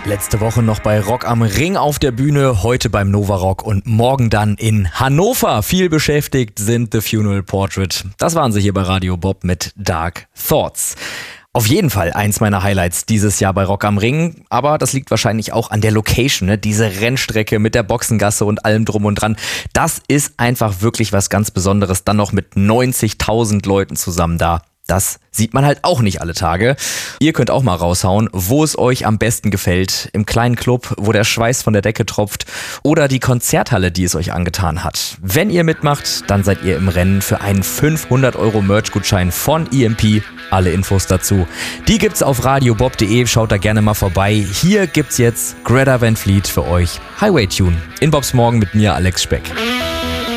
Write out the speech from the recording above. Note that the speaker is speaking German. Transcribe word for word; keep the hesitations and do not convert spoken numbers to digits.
Letzte Woche noch bei Rock am Ring auf der Bühne, heute beim Nova Rock und morgen dann in Hannover. Viel beschäftigt sind The Funeral Portrait. Das waren sie hier bei Radio Bob mit Dark Thoughts. Auf jeden Fall eins meiner Highlights dieses Jahr bei Rock am Ring, aber das liegt wahrscheinlich auch an der Location, ne? Diese Rennstrecke mit der Boxengasse und allem drum und dran. Das ist einfach wirklich was ganz Besonderes, dann noch mit neunzigtausend Leuten zusammen da. Das sieht man halt auch nicht alle Tage. Ihr könnt auch mal raushauen, wo es euch am besten gefällt. Im kleinen Club, wo der Schweiß von der Decke tropft, oder die Konzerthalle, die es euch angetan hat. Wenn ihr mitmacht, dann seid ihr im Rennen für einen fünfhundert Euro Merch-Gutschein von E M P. Alle Infos dazu, die gibt's auf radiobob punkt de. Schaut da gerne mal vorbei. Hier gibt's jetzt Greta Van Fleet für euch. Highway Tune in Bobs Morgen mit mir, Alex Speck.